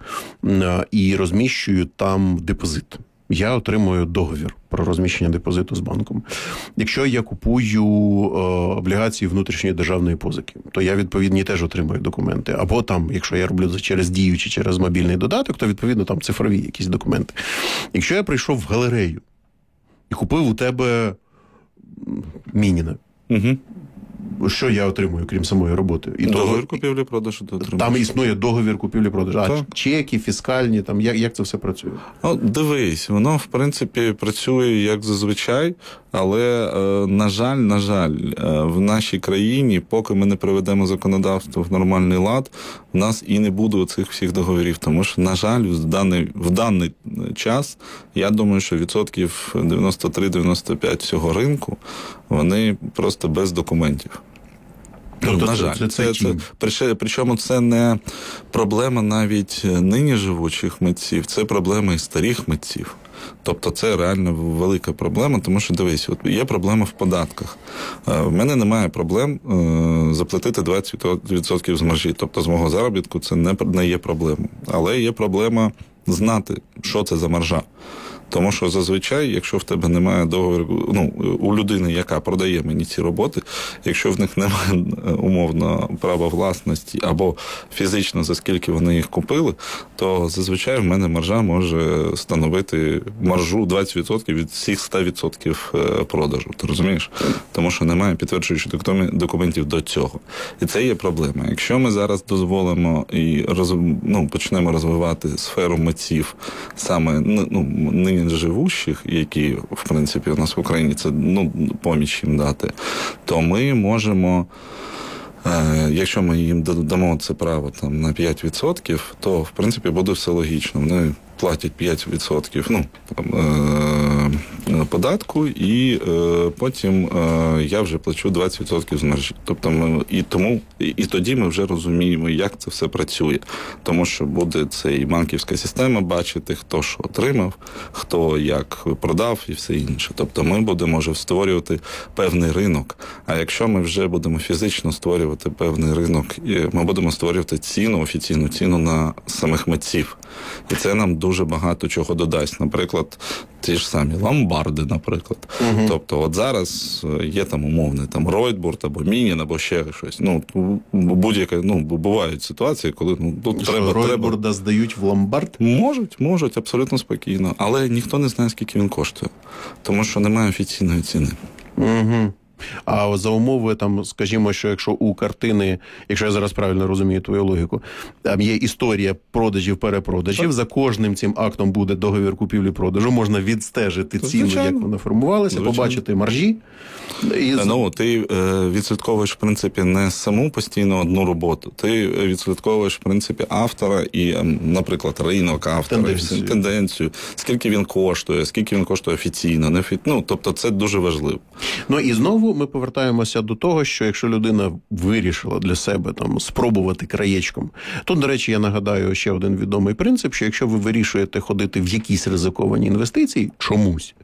і розміщую там депозит, я отримую договір про розміщення депозиту з банком. Якщо я купую облігації внутрішньої державної позики, то я, відповідно, теж отримую документи. Або там, якщо я роблю через Дію чи через мобільний додаток, то, відповідно, там цифрові якісь документи. Якщо я прийшов в галерею і купив у тебе Мініна, що я отримую, крім самої роботи? Договір купівлі-продажу ти отримуєш. Там існує договір купівлі-продажу. Чеки, фіскальні, як це все працює? Дивись, воно, в принципі, працює як зазвичай, але, на жаль, в нашій країні, поки ми не приведемо законодавство в нормальний лад, в нас і не буде цих всіх договорів. Тому що, на жаль, в даний час, я думаю, що 93-95% всього ринку, вони просто без документів. На жаль, причому це не проблема навіть нині живучих митців, це проблема і старих митців. Тобто це реально велика проблема, тому що, дивись, є проблема в податках. В мене немає проблем заплатити 20% з маржі, тобто з мого заробітку це не є проблемою. Але є проблема знати, що це за маржа. Тому що зазвичай, якщо в тебе немає договору, у людини, яка продає мені ці роботи, якщо в них немає умовно права власності або фізично, за скільки вони їх купили, то зазвичай в мене маржа може становити маржу 20% від всіх 100% продажу. Ти розумієш? Тому що немає підтверджуючих документів до цього. І це є проблема. Якщо ми зараз дозволимо і почнемо розвивати сферу митців саме нині живущих, які, в принципі, у нас в Україні, це поміч їм дати, то ми можемо, якщо ми їм дамо це право на 5%, то, в принципі, буде все логічно. Вони платять 5% податку, і потім я вже плачу 20% з маржі. Тобто і тоді ми вже розуміємо, як це все працює. Тому що буде цей банківська система бачити, хто що отримав, хто як продав і все інше. Тобто ми будемо вже створювати певний ринок. А якщо ми вже будемо фізично створювати певний ринок, ми будемо створювати офіційну ціну на самих митців. І це нам дуже багато чого додасть. Наприклад, ті ж самі ломбарди, наприклад. Угу. Тобто от зараз є там умовний там Ройтбурд або Мінін, або ще щось. Будь-яке, бувають ситуації, коли тут треба... Ройтбурда здають в ломбард? Можуть, абсолютно спокійно. Але ніхто не знає, скільки він коштує. Тому що немає офіційної ціни. Угу. А за умови, там, скажімо, що якщо у картини, якщо я зараз правильно розумію твою логіку, там є історія продажів-перепродажів, за кожним цим актом буде договір купівлі-продажу, можна відстежити ціну, як вона формувалася, побачити маржі. Ти відслідковуєш, в принципі, не саму постійно одну роботу. Ти відслідковуєш, в принципі, автора і, наприклад, ринок автора, тенденцію, скільки він коштує офіційно. Тобто це дуже важливо. І знову ми повертаємося до того, що якщо людина вирішила для себе там спробувати краєчком, то, до речі, я нагадаю ще один відомий принцип, що якщо ви вирішуєте ходити в якісь ризиковані інвестиції, чомусь,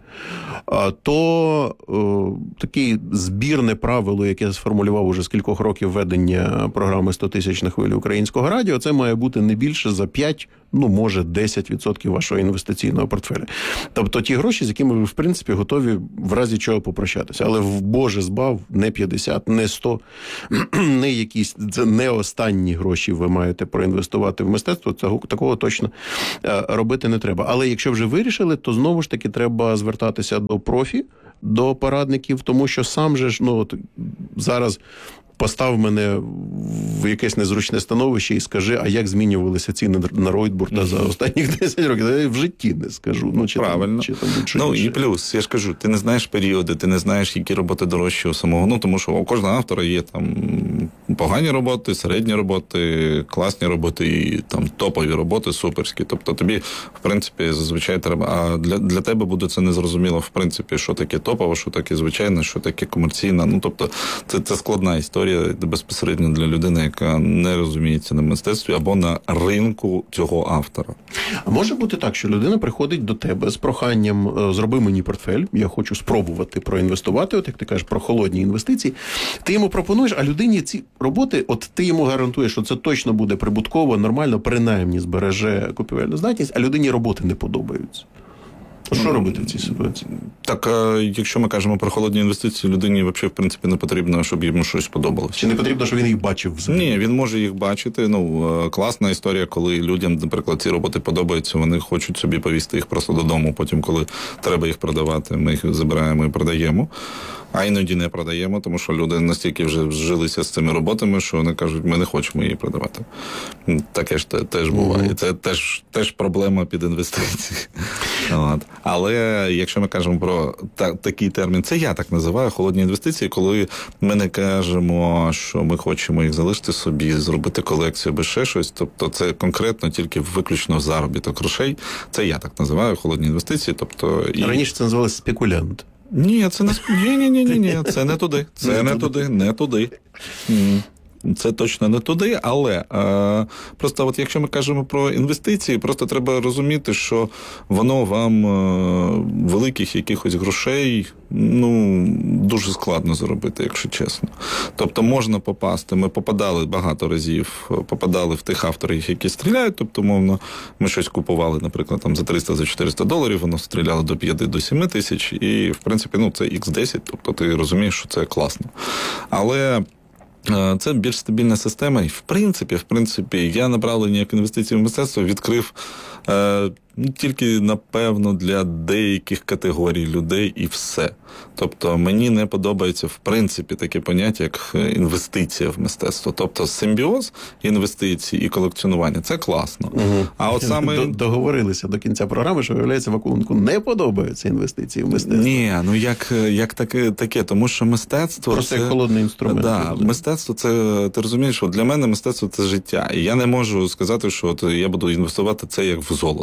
то таке збірне правило, яке сформулював уже з кількох років ведення програми «100 тисяч на хвилі українського радіо», це має бути не більше за 5, може 10% вашого інвестиційного портфеля. Тобто ті гроші, з якими ви, в принципі, готові в разі чого попрощатися. Але в Боже збав, не 50, не 100, не якісь, це не останні гроші ви маєте проінвестувати в мистецтво, такого точно робити не треба. Але якщо вже вирішили, то знову ж таки треба звертатися до профі, до порадників, тому що сам же ж, зараз постав мене в якесь незручне становище і скажи, а як змінювалися ціни на Ройтбурда за останніх 10 років? Я в житті не скажу. Правильно. І плюс, я ж кажу, ти не знаєш періоди, ти не знаєш, які роботи дорожчі у самого. Тому що у кожного автора є там погані роботи, середні роботи, класні роботи і там топові роботи, суперські. Тобто тобі, в принципі, зазвичай треба. А для тебе буде це незрозуміло, в принципі, що таке топово, що таке звичайне, що таке комерційне. Тобто це складна історія безпосередньо для людини, яка не розуміється на мистецтві або на ринку цього автора. А може бути так, що людина приходить до тебе з проханням «зроби мені портфель, я хочу спробувати проінвестувати», от як ти кажеш, про холодні інвестиції, ти йому пропонуєш, а людині ці роботи, от ти йому гарантуєш, що це точно буде прибутково, нормально, принаймні збереже купівельну здатність, а людині роботи не подобаються. Що робити в цій ситуації? Так, якщо ми кажемо про холодні інвестиції, людині взагалі, в принципі, не потрібно, щоб йому щось подобалося. Чи не потрібно, щоб він їх бачив взагалі? Ні, він може їх бачити. Класна історія, коли людям, наприклад, ці роботи подобаються, вони хочуть собі повісти їх просто додому, потім, коли треба їх продавати, ми їх забираємо і продаємо. А іноді не продаємо, тому що люди настільки вже вжилися з цими роботами, що вони кажуть, ми не хочемо її продавати. Таке ж теж буває. Це теж проблема під інвестиції. Але якщо ми кажемо про такий термін, це я так називаю холодні інвестиції, коли ми не кажемо, що ми хочемо їх залишити собі, зробити колекцію або ще щось. Тобто це конкретно тільки виключно заробіток грошей. Це я так називаю холодні інвестиції. Раніше це називалося спекулянт. Ні, це не туди. Це точно не туди, але просто от якщо ми кажемо про інвестиції, просто треба розуміти, що воно вам великих якихось грошей дуже складно заробити, якщо чесно. Тобто можна попасти, ми попадали багато разів, в тих авторів, які стріляють, тобто, мовно, ми щось купували, наприклад, там за $300-400, воно стріляло до 5-7 тисяч, і, в принципі, це X10, тобто ти розумієш, що це класно. Але це більш стабільна система, і в принципі, я направлення як інвестиції в мистецтво відкрив тільки, напевно, для деяких категорій людей і все. Тобто мені не подобається, в принципі, таке поняття, як інвестиція в мистецтво. Тобто симбіоз інвестицій і колекціонування – це класно. Угу. А от саме... Договорилися до кінця програми, що, виявляється, Вакуленку не подобаються інвестиції в мистецтво. Ні, як таке, тому що мистецтво... Просто як холодний інструмент. Да, мистецтво – це, ти розумієш, що для мене мистецтво – це життя. І я не можу сказати, що я буду інвестувати це як в золото, тому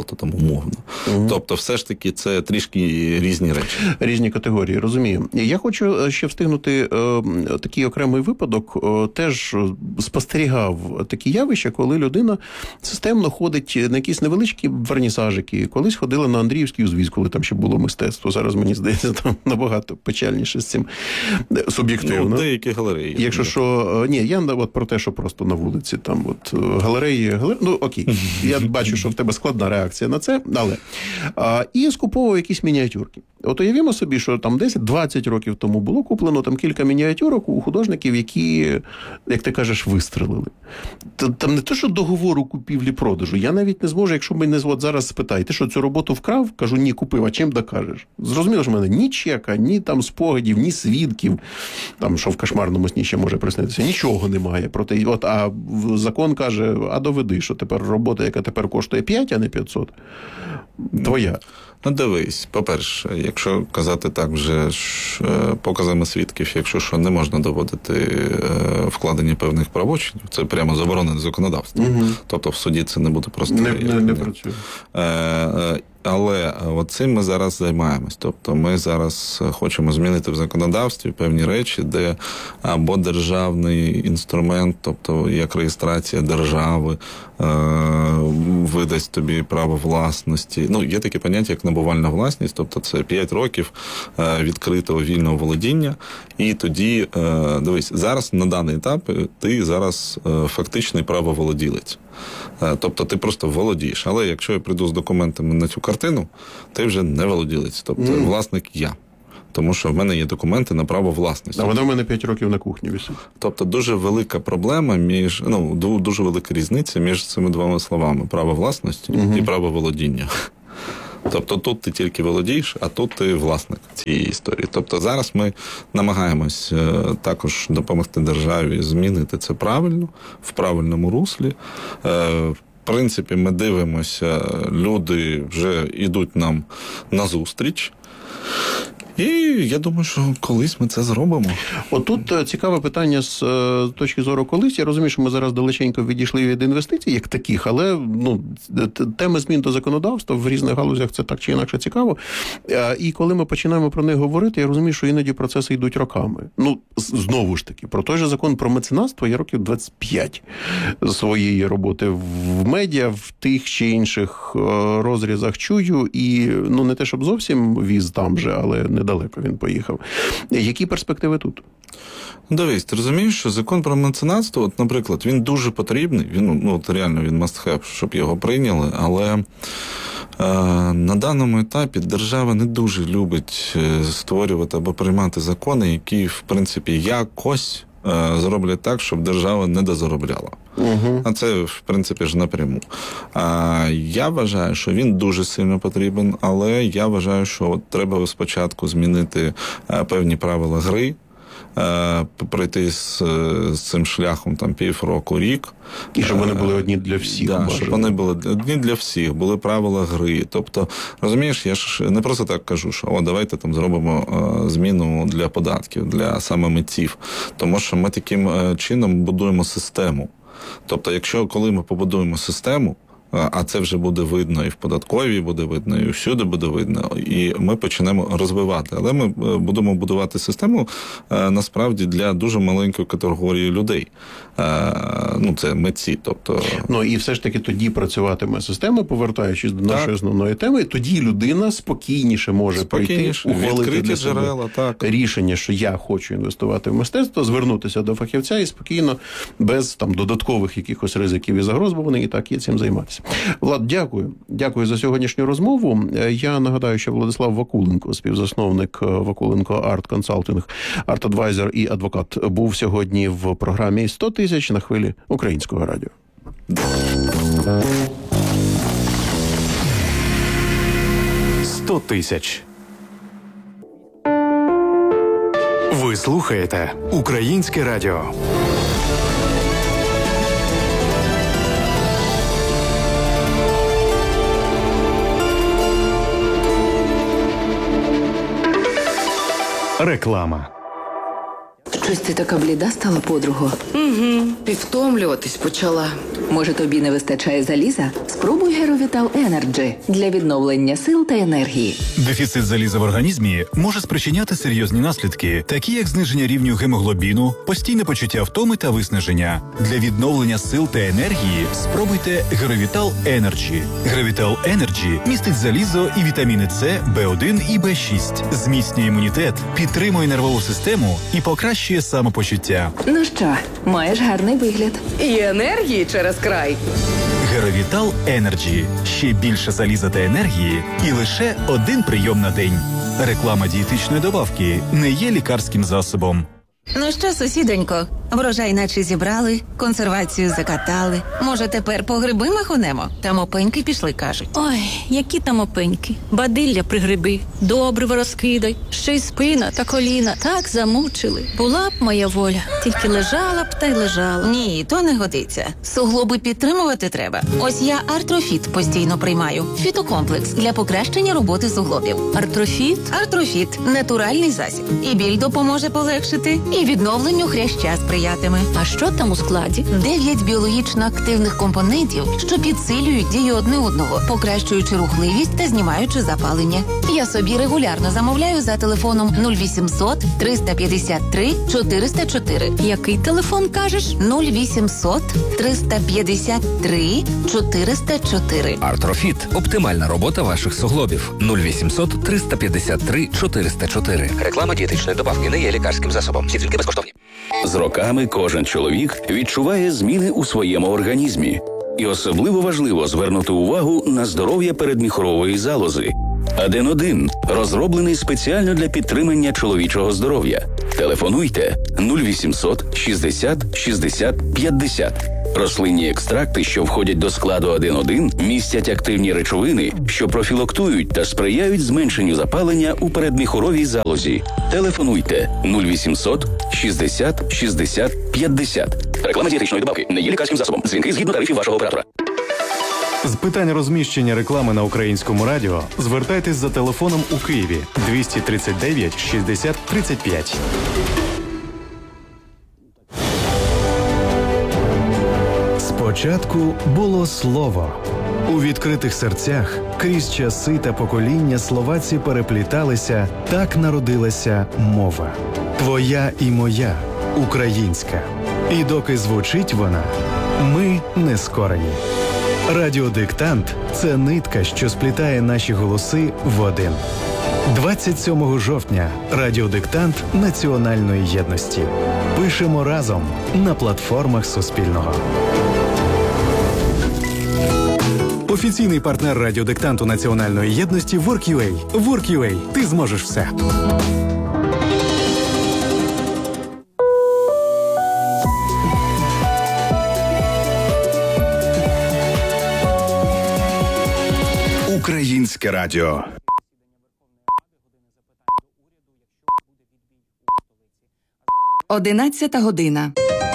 умовно. Тобто, все ж таки, це трішки різні речі. Різні категорії, розумію. Я хочу ще встигнути такий окремий випадок. Теж спостерігав такі явища, коли людина системно ходить на якісь невеличкі вернісажики. Колись ходила на Андріївський узвіз, коли там ще було мистецтво. Зараз, мені здається, там набагато печальніше з цим суб'єктивно. Ну, деякі галереї. Якщо що... Ні, я от про те, що просто на вулиці там от галереї... Ну, окей. Я бачу, що в тебе складна реакція на це, але... І скуповував якісь мініатюрки. От уявімо собі, що там 10-20 років тому було куплено там кілька мініатюрок у художників, які, як ти кажеш, вистрелили. Там не те, що договору купівлі-продажу. Я навіть не зможу, якщо мене от зараз спитають, ти що, цю роботу вкрав? Кажу, ні, купив, а чим докажеш? Зрозуміло, що в мене ні чека, ні там спогадів, ні свідків, там, що в кошмарному сні ще може приснитися, нічого немає. Проте, от, а закон каже, а доведи, що тепер робота, яка тепер коштує 5, а не 500, твоя. Ну, дивись, по-перше, якщо казати так вже ж показами свідків, якщо що не можна доводити вкладення певних правочинів, це прямо заборонене законодавством. Угу. Тобто в суді це не буде просто... Не працює. Але цим ми зараз займаємось. Тобто ми зараз хочемо змінити в законодавстві певні речі, де або державний інструмент, тобто як реєстрація держави, видасть тобі право власності. Ну, є таке поняття, як набувальна власність, тобто це 5 років відкритого вільного володіння. І тоді, дивись, зараз на даний етап ти зараз фактичний правоволоділець. Тобто ти просто володієш. Але якщо я прийду з документами на цю картину, ти вже не володілець. Тобто власник я. Тому що в мене є документи на право власності. А вона в мене 5 років на кухні висить. Тобто дуже велика проблема дуже велика різниця між цими двома словами. Право власності і право володіння. Тобто тут ти тільки володієш, а тут ти власник цієї історії. Тобто зараз ми намагаємось також допомогти державі змінити це правильно, в правильному руслі. В принципі, ми дивимося, люди вже йдуть нам назустріч. І я думаю, що колись ми це зробимо. Отут цікаве питання з точки зору колись. Я розумію, що ми зараз далеченько відійшли від інвестицій, як таких, але теми змін до законодавства в різних галузях це так чи інакше цікаво. І коли ми починаємо про них говорити, я розумію, що іноді процеси йдуть роками. Знову ж таки, про той же закон про меценатство я років 25 своєї роботи в медіа, в тих чи інших розрізах чую, і не те, щоб зовсім віз там же, але недалеко він поїхав. Які перспективи тут? Дивись, ти розумієш, що закон про меценатство, наприклад, він дуже потрібний, він, реально він must have, щоб його прийняли, але на даному етапі держава не дуже любить створювати або приймати закони, які, в принципі, якось зроблять так, щоб держава не дозаробляла. А це, в принципі, ж напряму. Я вважаю, що він дуже сильно потрібен, але я вважаю, що треба спочатку змінити певні правила гри, пройти з цим шляхом там півроку, рік. І щоб вони були одні для всіх. Да, щоб вони були одні для всіх, були правила гри. Тобто, розумієш, я ж не просто так кажу, що давайте там зробимо зміну для податків, для саме митців. Тому що ми таким чином будуємо систему. Тобто, коли ми побудуємо систему, а це вже буде видно і в податковій буде видно, і всюди буде видно, і ми почнемо розвивати. Але ми будемо будувати систему, насправді, для дуже маленької категорії людей. Це митці, тобто... І все ж таки тоді працюватиме система, повертаючись до нашої основної теми, тоді людина спокійніше може прийти, ухвалити для себе рішення, що я хочу інвестувати в мистецтво, звернутися до фахівця і спокійно, без там додаткових якихось ризиків і загроз, бо вони і так є цим займатися. Влад, дякую. Дякую за сьогоднішню розмову. Я нагадаю, що Владислав Вакуленко, співзасновник Вакуленко Арт Консалтинг, арт-адвайзер і адвокат, був сьогодні в програмі 100 тисяч на хвилі Українського радіо. 100 тисяч. Ви слухаєте Українське радіо. Реклама. Щось ти така бліда стала, подруго. Угу. І втомлюватись почала. Може, тобі не вистачає заліза? Спробуй Геровітал Енерджі для відновлення сил та енергії. Дефіцит заліза в організмі може спричиняти серйозні наслідки, такі як зниження рівню гемоглобіну, постійне почуття втоми та виснаження. Для відновлення сил та енергії спробуйте Геровітал Енерджі. Геровітал Енерджі містить залізо і вітаміни С, В1 і В6, зміцнює імунітет, підтримує нервову систему і покращує самопочуття. Ну що, маєш гарний вигляд. І енергії через край. Геровітал Енерджі. Ще більше заліза та енергії і лише один прийом на день. Реклама дієтичної добавки не є лікарським засобом. Ну що, сусідонько, врожай наче зібрали, консервацію закатали. Може, тепер по гриби махунемо? Там опеньки пішли, кажуть. Ой, які там опеньки. Бадилля пригриби, добриво розкидай. Ще й спина та коліна так замучили. Була б моя воля, тільки лежала б та й лежала. Ні, то не годиться. Суглоби підтримувати треба. Ось я Артрофіт постійно приймаю. Фітокомплекс для покращення роботи суглобів. Артрофіт? Артрофіт – натуральний засіб. І біль допоможе полегшити, і відновленню хряща сприятиме. А що там у складі? 9 біологічно активних компонентів, що підсилюють дію одне одного, покращуючи рухливість та знімаючи запалення. Я собі регулярно замовляю за телефоном 0800 353 404. Який телефон кажеш? 0800 353 404. Артрофіт – оптимальна робота ваших суглобів. 0800 353 404. Реклама дієтичної добавки не є лікарським засобом. Всі дзвінки безкоштовні. З роками кожен чоловік відчуває зміни у своєму організмі. І особливо важливо звернути увагу на здоров'я передміхорової залози. Аден-1 розроблений спеціально для підтримання чоловічого здоров'я. Телефонуйте 0800 60 60 50. Рослинні екстракти, що входять до складу Аден-1, містять активні речовини, що профілактують та сприяють зменшенню запалення у передміхоровій залозі. Телефонуйте 0800 60 60 50. Реклама дієтичної добавки не є лікарським засобом. Дзвінки згідно тарифів вашого оператора. З питань розміщення реклами на Українському радіо звертайтесь за телефоном у Києві 239 60 35. Спочатку було слово. У відкритих серцях крізь часи та покоління словаці перепліталися, так народилася мова. Твоя і моя, українська. І доки звучить вона, ми не скорені. Радіодиктант – це нитка, що сплітає наші голоси в один. 27 жовтня радіодиктант національної єдності. Пишемо разом на платформах Суспільного. Офіційний партнер радіодиктанту національної єдності Work.ua. Work.ua. Ти зможеш все. Українське радіо. Одинадцята година.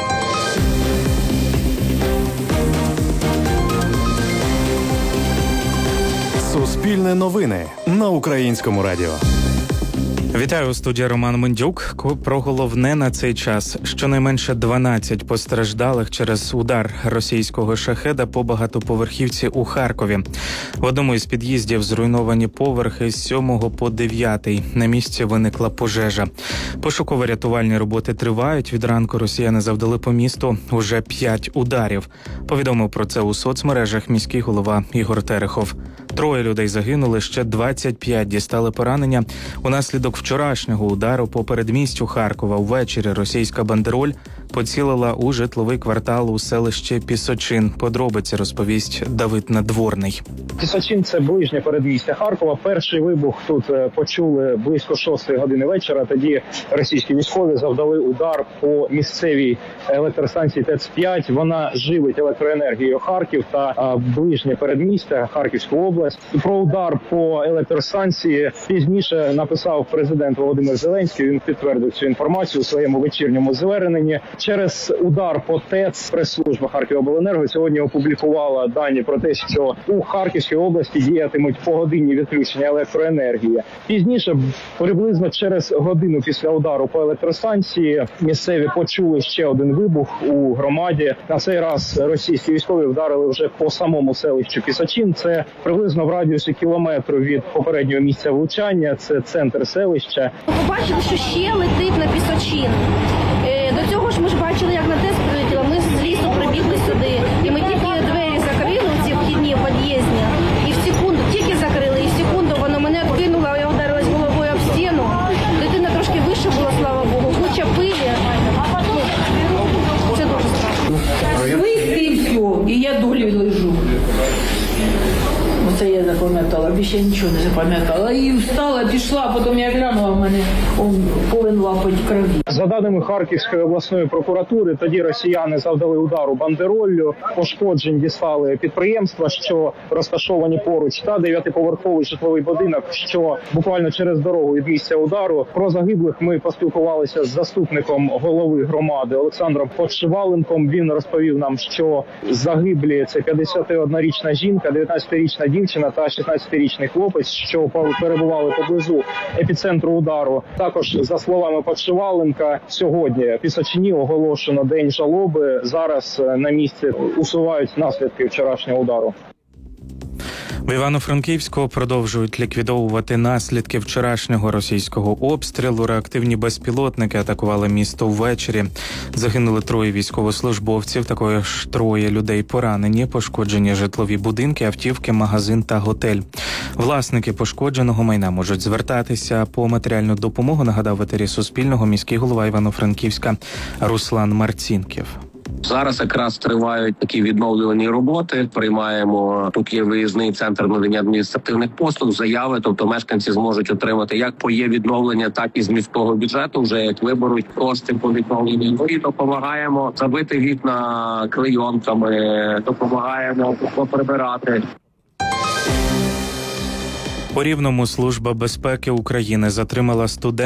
Суспільне новини на Українському радіо. Вітаю, у студії Роман Мендюк. Про головне на цей час. Щонайменше 12 постраждалих через удар російського шахеда по багатоповерхівці у Харкові. В одному із під'їздів зруйновані поверхи з 7 по 9. На місці виникла пожежа. Пошуково-рятувальні роботи тривають. Від ранку росіяни завдали по місту уже 5 ударів. Повідомив про це у соцмережах міський голова Ігор Терехов. 3 людей загинули, ще 25 дістали поранення. Унаслідок вчорашнього удару по передмістю Харкова ввечері російська бандероль поцілила у житловий квартал у селищі Пісочин. Подробиці розповість Давид Надворний. Пісочин – це ближнє передмістя Харкова. Перший вибух тут почули близько 6 години вечора. Тоді російські військові завдали удар по місцевій електростанції ТЕЦ-5. Вона живить електроенергією Харків та ближнє передмістя, Харківську область. Про удар по електростанції пізніше написав президент Володимир Зеленський. Він підтвердив цю інформацію у своєму вечірньому зверненні. Через удар по ТЕЦ прес-служба Харківобленерго сьогодні опублікувала дані про те, що у Харківській області діятимуть погодинні відключення електроенергії. Пізніше, приблизно через годину після удару по електростанції, місцеві почули ще один вибух у громаді. На цей раз російські військові вдарили вже по самому селищу Пісочин. Це приблизно в радіусі кілометру від попереднього місця влучання. Це центр селища. Побачили, що ще летить на Пісочин. До цього ж ми ж бачили, як на ТЕЦ прилетіло. Ми з лісу прибігли сюди. І ми тільки двері закрили, ці вхідні під'їзні. І в секунду, тільки закрили, і в секунду воно мене кинуло, я вдарилась головою об стіну. Дитина трошки вище була, слава Богу. Куча пилі. Це дуже страшно. Свисти і все, і я долі лежу. Оце я запам'ятала, більше нічого не запам'ятала. І встала, пішла, потім я глянула, в мене повен лапоть крові. За даними Харківської обласної прокуратури, тоді росіяни завдали удару бандероллю, пошкоджень дістали підприємства, що розташовані поруч, та 9-поверховий житловий будинок, що буквально через дорогу від місця удару. Про загиблих ми поспілкувалися з заступником голови громади Олександром Подшиваленком. Він розповів нам, що загиблі – це 51-річна жінка, 19-річна дівчина та 16-річний хлопець, що перебували поблизу епіцентру удару. Також, за словами Подшиваленка, сьогодні в Пісочині оголошено день жалоби. Зараз на місці усувають наслідки вчорашнього удару. В Івано-Франківську продовжують ліквідовувати наслідки вчорашнього російського обстрілу. Реактивні безпілотники атакували місто ввечері. Загинули 3 військовослужбовців, також 3 людей поранені, пошкоджені житлові будинки, автівки, магазин та готель. Власники пошкодженого майна можуть звертатися по матеріальну допомогу, нагадав в етері Суспільного міський голова Івано-Франківська Руслан Марцінків. Зараз якраз тривають такі відновлювані роботи. Приймаємо, тут є виїзний центр надання адміністративних послуг, заяви, тобто мешканці зможуть отримати як по є відновлення, так і з міського бюджету, вже як виберуть кошти по відновленню. І допомагаємо забити вікна клейонками, допомагаємо поприбирати. У Рівному Служба безпеки України затримала студента